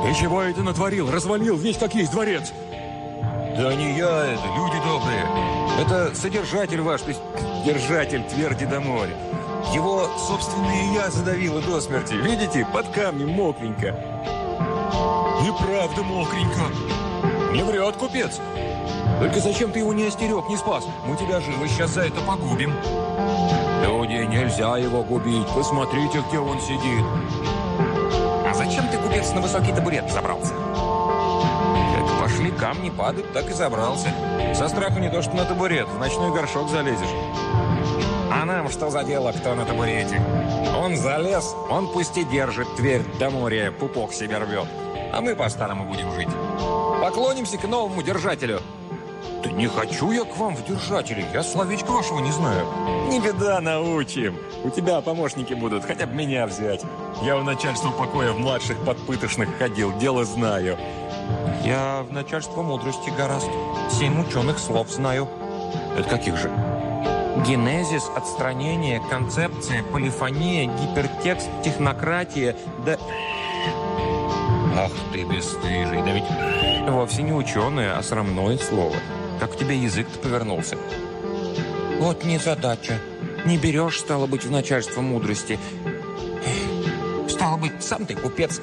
Ты чего это натворил? Развалил весь как есть дворец. Да не я это, люди добрые. Это содержатель ваш, то есть держатель Тверди до моря. Его собственное я задавило до смерти. Видите, под камнем мокренько. И правда мокренько. Не врет купец. Только зачем ты его не остерег, не спас? Мы тебя живо сейчас за это погубим. Люди, нельзя его губить. Посмотрите, где он сидит. А зачем ты, купец, на высокий табурет забрался? Как пошли камни падать, так и забрался. Со страху не то, что на табурет, в ночной горшок залезешь. А нам что за дело, кто на табурете? Он залез, он пусть и держит Тверь до моря, пупок себе рвет. А мы по-старому будем жить. Поклонимся к новому держателю. Да не хочу я к вам в держатели, я словечко вашего не знаю. Не беда, научим. У тебя помощники будут, хотя бы меня взять. Я в начальство покоя в младших подпытошных ходил, дело знаю. Я в начальство мудрости гораздо. 7 ученых слов знаю. Это каких же? Генезис, отстранение, концепция, полифония, гипертекст, технократия, да... Ах ты бесстыжий, да ведь вовсе не ученое, а срамное слово. Как у тебя язык-то повернулся? Вот незадача. Не берешь, стало быть, в начальство мудрости. Стало быть, сам ты купец.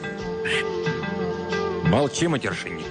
Молчи, матершинник.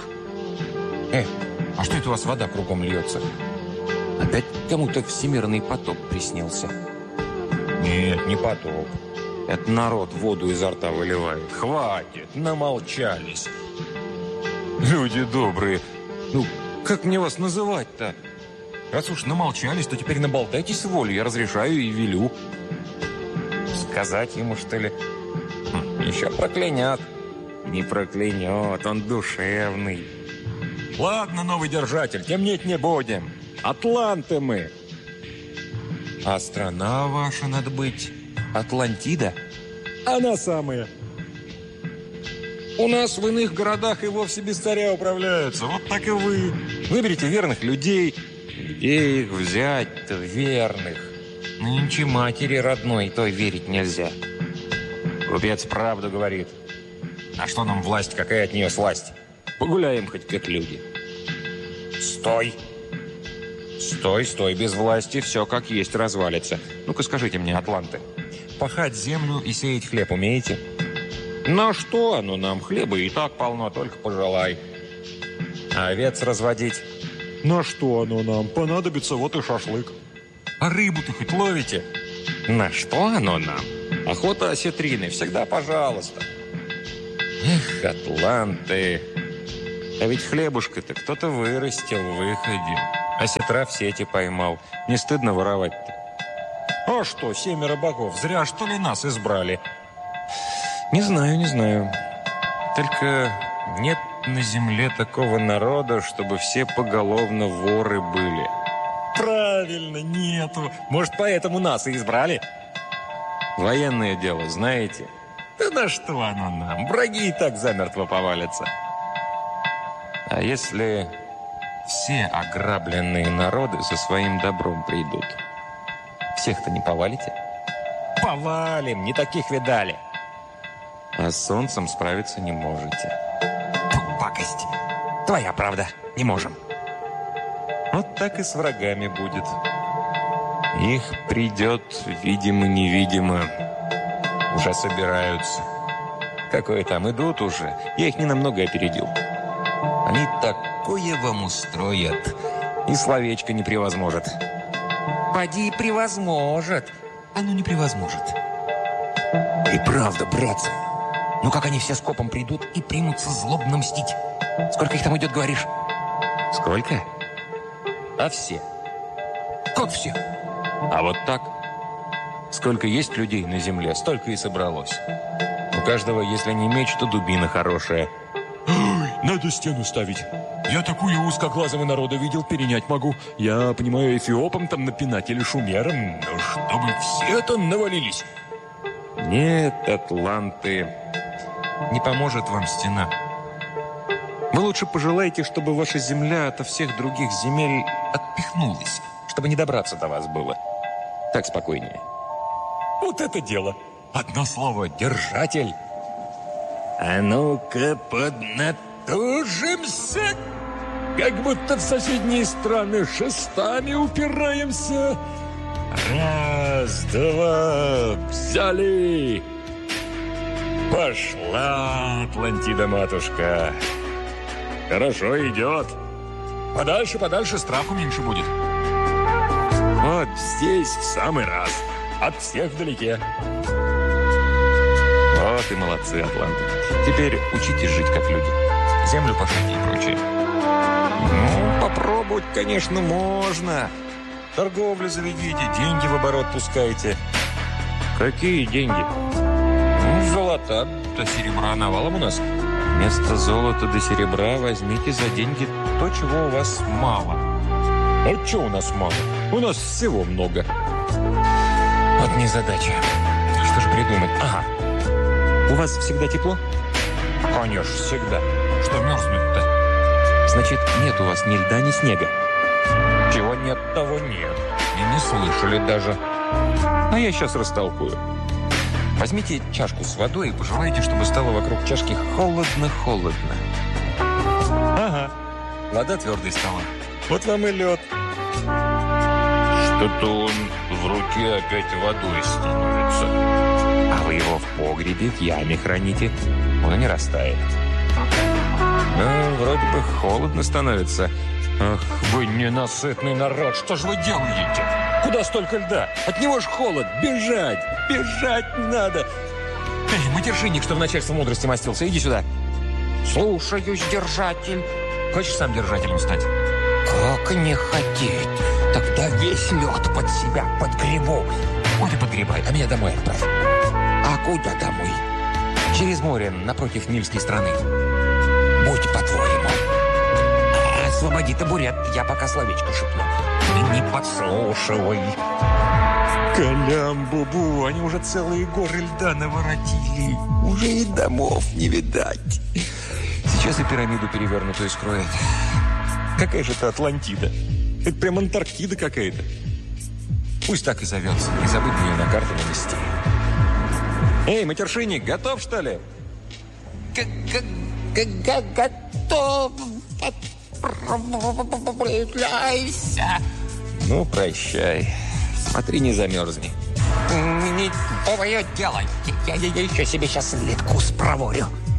А что это у вас вода кругом льется? Опять кому-то всемирный потоп приснился. Нет, не потоп. Это народ воду изо рта выливает. Хватит, намолчались. Люди добрые. Ну, как мне вас называть-то? Раз уж намолчались, то теперь наболтайтесь в волю. Я разрешаю и велю. Сказать ему, что ли? Еще проклянет. Не проклянет, он душевный. Ладно, новый держатель, темнеть не будем. Атланты мы. А страна ваша, надо быть, Атлантида? Она самая. У нас в иных городах и вовсе без царя управляются. Вот так и вы. Выберите верных людей. Где их взять-то, верных? Нынче матери родной той верить нельзя. Купец правду говорит. А что нам власть, какая от нее сласть? Погуляем хоть как люди. Стой! Стой, стой, без власти все как есть развалится. Ну-ка скажите мне, атланты, пахать землю и сеять хлеб умеете? На что оно нам? Хлеба и так полно, только пожелай. А овец разводить? На что оно нам? Понадобится вот и шашлык. А рыбу-то хоть ловите? На что оно нам? Охота осетрины, всегда пожалуйста. Эх, атланты. А ведь хлебушка-то кто-то вырастил, выходил. Осетра в сети поймал. Не стыдно воровать-то? А что, 7 богов, зря что ли нас избрали? Не знаю, не знаю. Только нет на земле такого народа, чтобы все поголовно воры были. Правильно, нету. Может, поэтому нас и избрали? Военное дело, знаете? Да на что оно нам? Враги и так замертво повалятся. А если все ограбленные народы со своим добром придут? Всех-то не повалите? Повалим, не таких видали. А с солнцем справиться не можете. Пакость. Твоя правда, не можем. Вот так и с врагами будет. Их придет, видимо-невидимо. Уже собираются. Какое там, идут уже. Я их ненамного опередил. Они такое вам устроят. И словечко не превозможет. Поди и превозможет. Оно не превозможет. И правда, братцы. Ну как они все скопом придут и примутся злобно мстить? Сколько их там идет, говоришь? Сколько? А все. Как все? А вот так. Сколько есть людей на земле, столько и собралось. У каждого, если не меч, то дубина хорошая. Ой, надо стену ставить. Я такую узкоглазого народа видел, перенять могу. Я, понимаю, эфиопам там напинать или шумерам, но чтобы все там навалились. Нет, атланты, не поможет вам стена. Вы лучше пожелайте, чтобы ваша земля ото всех других земель отпихнулась, чтобы не добраться до вас было. Так спокойнее. Вот это дело. Одно слово – держатель. А ну-ка поднатужимся, как будто в соседние страны шестами упираемся. Раз, два, взяли. Пошла, Атлантида-матушка. Хорошо идет. Подальше, подальше, страху меньше будет. Вот здесь в самый раз. От всех вдалеке. Вот и молодцы, атланты. Теперь учитесь жить как люди. Землю пахать и прочее. Ну, попробовать, конечно, можно. Торговлю заведите, деньги в оборот пускайте. Какие деньги? Ну, золота до серебра навалом у нас. Вместо золота до серебра возьмите за деньги то, чего у вас мало. А что у нас мало? У нас всего много. Вот незадача. Что же придумать? Ага. У вас всегда тепло? Конечно, всегда. Что мерзнуть-то? Значит, нет у вас ни льда, ни снега. Чего нет, того нет. И не слышали даже. А я сейчас растолкую. Возьмите чашку с водой и пожелайте, чтобы стало вокруг чашки холодно-холодно. Ага. Вода твердой стала. Вот вам и лед. Что-то он в руке опять водой становится. А вы его в погребе, в яме храните. Он не растает. Ну, вроде бы холодно становится. Ах, вы ненасытный народ. Что же вы делаете? Куда столько льда? От него ж холод. Бежать! Бежать надо! Эй, матершинник, что в начальство мудрости мастился. Иди сюда. Слушаюсь, держатель. Хочешь сам держателем стать? Как не хотеть? Тогда весь лед под себя подгребу. Вот и подгребай, а меня домой отправь. А куда домой? Через море, напротив Нильской страны. Будь по-твоему. Освободи табурет, я пока словечко шепну. Не подслушивай. Калям-бубу, они уже целые горы льда наворотили. Уже и домов не видать. Сейчас и пирамиду перевернутую скроет. Какая же это Атлантида? Это прям Антарктида какая-то. Пусть так и зовется. Не забудь ее на карту нанести. Эй, матершинник, готов, что ли? Готов. Отправляйся. Ну, прощай. Смотри, не замерзни. Не твое дело. Я еще себе сейчас литку спроворю.